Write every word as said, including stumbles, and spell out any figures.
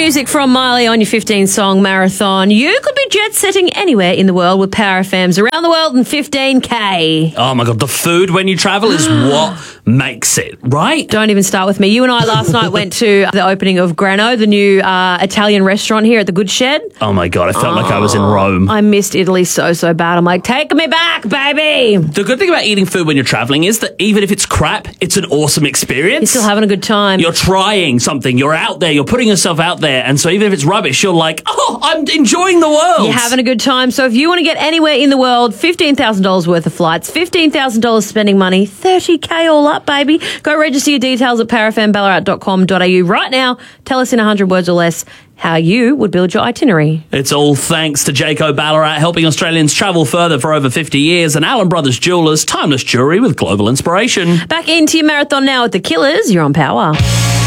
music from Miley on your fifteen song marathon. You could be jet setting anywhere in the world with Power F M's Around the World in fifteen K. Oh my God, the food when you travel is what makes it, right? Don't even start with me. You and I last night went to the opening of Grano, the new uh, Italian restaurant here at the Good Shed. Oh my God, I felt oh, like I was in Rome. I missed Italy so, so bad. I'm like, take me back, baby. The good thing about eating food when you're traveling is that even if it's crap, it's an awesome experience. You're still having a good time. You're trying something. You're out there. You're putting yourself out there. And so even if it's rubbish, you're like, oh, I'm enjoying the world. You're having a good time. So if you want to get anywhere in the world, fifteen thousand dollars worth of flights, fifteen thousand dollars spending money, thirty K all up, baby. Go register your details at power f m ballarat dot com dot a u right now. Tell us in one hundred words or less how you would build your itinerary. It's all thanks to Jayco Ballarat, helping Australians travel further for over fifty years, and Allen Brothers Jewelers, timeless jewellery with global inspiration. Back into your marathon now with The Killers. You're on Power.